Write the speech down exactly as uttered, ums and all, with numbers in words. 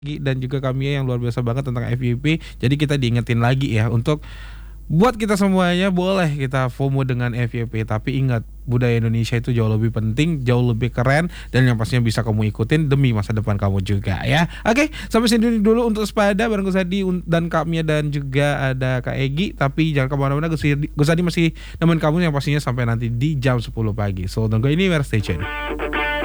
dan juga kami yang luar biasa banget tentang F Y P. Jadi kita diingetin lagi ya untuk buat kita semuanya boleh kita FOMO dengan F Y P, tapi ingat budaya Indonesia itu jauh lebih penting, jauh lebih keren, dan yang pastinya bisa kamu ikutin demi masa depan kamu juga ya. Oke, sampai sini dulu untuk Sepada bareng Gus Hadi dan Kak Mia dan juga ada Kak Egi. Tapi jangan kemana-mana, Gus Hadi, Gus Hadi masih nemenin kamu yang pastinya sampai nanti di jam sepuluh pagi. So don't go anywhere, stay tuned.